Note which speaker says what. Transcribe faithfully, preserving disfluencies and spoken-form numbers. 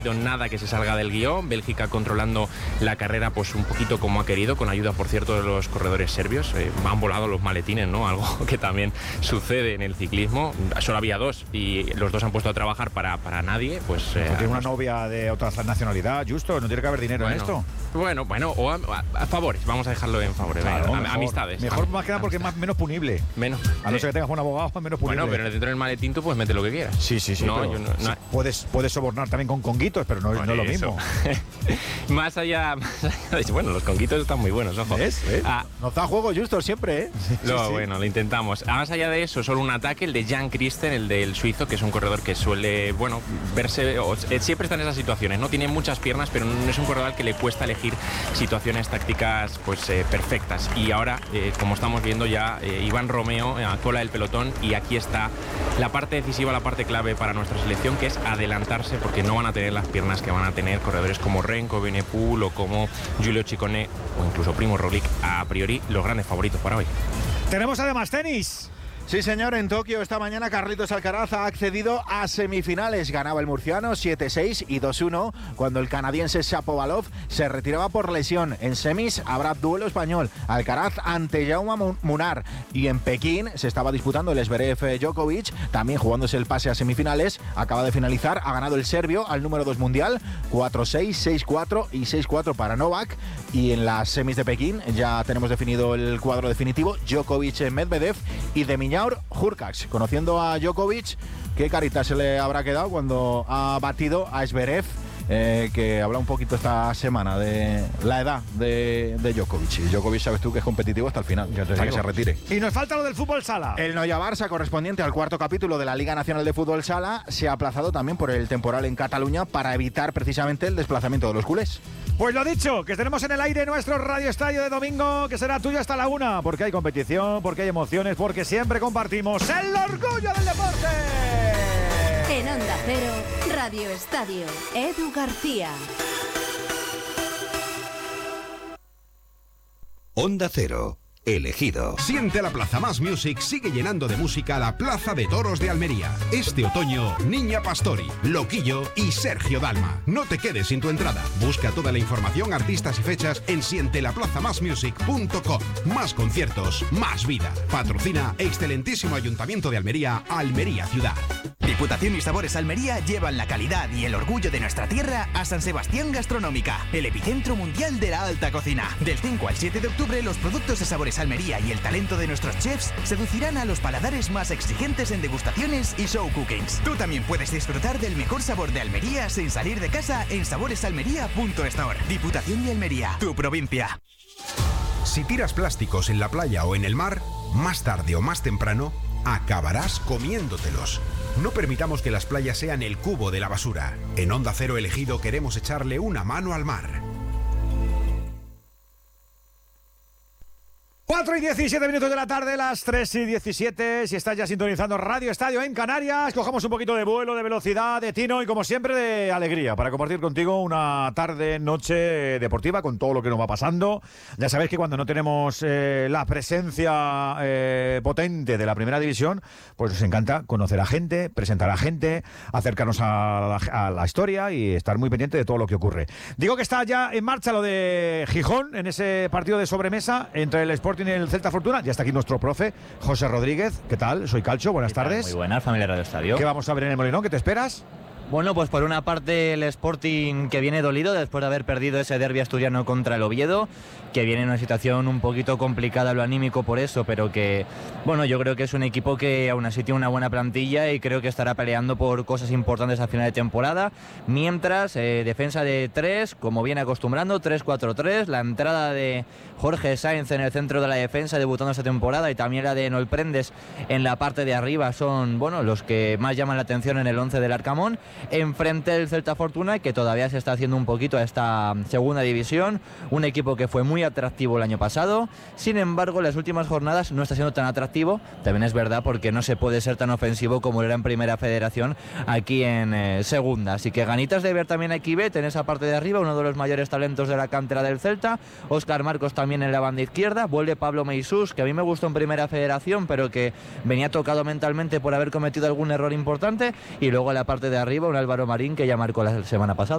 Speaker 1: nada que se salga del guión. Bélgica controlando la carrera pues un poquito como ha querido, con ayuda por cierto de los corredores serbios. Eh, han volado los maletines, ¿no? Algo que también sucede en el ciclismo. Solo había dos y los dos han puesto a trabajar para, para nadie. Pues eh,
Speaker 2: tiene una novia de otra nacionalidad, justo, no tiene que haber dinero
Speaker 1: bueno,
Speaker 2: en esto.
Speaker 1: Bueno, bueno, o a, a, a favores, vamos a dejarlo en favores.
Speaker 2: Claro,
Speaker 1: venga,
Speaker 2: mejor,
Speaker 1: amistades.
Speaker 2: Mejor
Speaker 1: am,
Speaker 2: más que nada porque es más, menos punible.
Speaker 1: Menos.
Speaker 2: A no ser que tengas un abogado, menos punible.
Speaker 1: Bueno, pero dentro del maletín tú puedes meter lo que quieras.
Speaker 2: Sí, sí, sí.
Speaker 1: No,
Speaker 2: yo
Speaker 1: no, no.
Speaker 2: Puedes, puedes sobornar también con conguitos, pero no, no es lo mismo.
Speaker 1: más, allá, más allá de, bueno, los conguitos están muy buenos, ojo.
Speaker 2: ¿Ves? ¿Ves? Ah, nos da juego justo siempre, ¿eh? Sí,
Speaker 1: lo,
Speaker 2: sí.
Speaker 1: Bueno, lo intentamos. Más allá de eso, solo un ataque, el de Jan Christen, el del suizo, que es un corredor que suele, bueno, verse, o, eh, siempre está en esas situaciones, ¿no? Tiene muchas piernas, pero no es un corredor al que le cuesta elegir situaciones tácticas, pues, eh, perfectas. Y ahora, eh, como estamos viendo ya, eh, Iván Romeo a cola del pelotón, y aquí está la parte decisiva, la parte clave para nuestra selección, que es adelantarse, porque no van a tener las piernas que van a tener corredores como Renko, Benepul o como Giulio Ciccone o incluso Primo Roglic, a priori los grandes favoritos para hoy.
Speaker 2: Tenemos además tenis.
Speaker 3: Sí, señor, en Tokio esta mañana Carlitos Alcaraz ha accedido a semifinales. Ganaba el murciano siete seis y dos uno cuando el canadiense Shapovalov se retiraba por lesión. En semis habrá duelo español, Alcaraz ante Jaume Munar, y en Pekín se estaba disputando el Zverev Djokovic, también jugándose el pase a semifinales. Acaba de finalizar, ha ganado el serbio al número dos mundial, cuatro seis, seis cuatro y seis cuatro para Novak. Y en las semis de Pekín ya tenemos definido el cuadro definitivo: Djokovic-Medvedev y de Miñaur Hurkacz. Conociendo a Djokovic, qué carita se le habrá quedado cuando ha batido a Zverev, eh, que habla un poquito esta semana de la edad de, de Djokovic. Y Djokovic, sabes tú, que es competitivo hasta el final, hasta que se retire.
Speaker 2: Y nos falta lo del fútbol sala.
Speaker 3: El Noia Barça, correspondiente al cuarto capítulo de la Liga Nacional de Fútbol Sala, se ha aplazado también por el temporal en Cataluña para evitar precisamente el desplazamiento de los culés.
Speaker 2: Pues lo dicho, que tenemos en el aire nuestro Radio Estadio de domingo, que será tuyo hasta la una, porque hay competición, porque hay emociones, porque siempre compartimos el orgullo del deporte.
Speaker 4: En Onda Cero, Radio Estadio, Edu García.
Speaker 5: Onda Cero. Elegido.
Speaker 6: Siente la Plaza Más Music sigue llenando de música la Plaza de Toros de Almería. Este otoño, Niña Pastori, Loquillo y Sergio Dalma. No te quedes sin tu entrada. Busca toda la información, artistas y fechas en siente la plaza más music punto com. Más conciertos, más vida. Patrocina excelentísimo Ayuntamiento de Almería, Almería Ciudad.
Speaker 7: Diputación y Sabores Almería llevan la calidad y el orgullo de nuestra tierra a San Sebastián Gastronómica, el epicentro mundial de la alta cocina. Del cinco al siete de octubre, los productos de Sabores Almería y el talento de nuestros chefs seducirán a los paladares más exigentes en degustaciones y show cookings. Tú también puedes disfrutar del mejor sabor de Almería sin salir de casa en sabores almería punto store. Diputación de Almería, tu provincia.
Speaker 6: Si tiras plásticos en la playa o en el mar, más tarde o más temprano, acabarás comiéndotelos. No permitamos que las playas sean el cubo de la basura. En Onda Cero Elegido queremos echarle una mano al mar.
Speaker 2: cuatro y diecisiete minutos de la tarde, las tres y diecisiete. Si estás ya sintonizando Radio Estadio en Canarias, cojamos un poquito de vuelo, de velocidad, de tino y como siempre de alegría para compartir contigo una tarde, noche deportiva con todo lo que nos va pasando. Ya sabéis que cuando no tenemos eh, la presencia eh, potente de la primera división, pues nos encanta conocer a gente, presentar a gente, acercarnos a la, a la historia y estar muy pendiente de todo lo que ocurre. Digo que está ya en marcha lo de Gijón en ese partido de sobremesa entre el Sporting y el Celta Fortuna. Ya está aquí nuestro profe, José Rodríguez. ¿Qué tal? Soy Calcho, buenas tardes.
Speaker 8: Muy buenas, familia Radio Estadio.
Speaker 2: ¿Qué vamos a ver en el Molinón? ¿Qué te esperas?
Speaker 8: Bueno, pues por una parte el Sporting, que viene dolido después de haber perdido ese derbi asturiano contra el Oviedo, que viene en una situación un poquito complicada lo anímico por eso, pero que, bueno, yo creo que es un equipo que aún así tiene una buena plantilla y creo que estará peleando por cosas importantes al final de temporada. Mientras, eh, defensa de tres, como viene acostumbrando, tres cuatro tres, la entrada de Jorge Sáenz en el centro de la defensa debutando esta temporada y también la de Nolprendes en la parte de arriba son, bueno, los que más llaman la atención en el once del Arcamón. Enfrente del Celta Fortuna, que todavía se está haciendo un poquito a esta segunda división, un equipo que fue muy atractivo el año pasado, sin embargo en las últimas jornadas no está siendo tan atractivo, también es verdad porque no se puede ser tan ofensivo como era en Primera Federación aquí en eh, Segunda, así que ganitas de ver también a Kibet en esa parte de arriba, uno de los mayores talentos de la cantera del Celta, Óscar Marcos también en la banda izquierda, vuelve Pablo Meisús, que a mí me gustó en Primera Federación, pero que venía tocado mentalmente por haber cometido algún error importante, y luego en la parte de arriba un Álvaro Marín que ya marcó la semana pasada.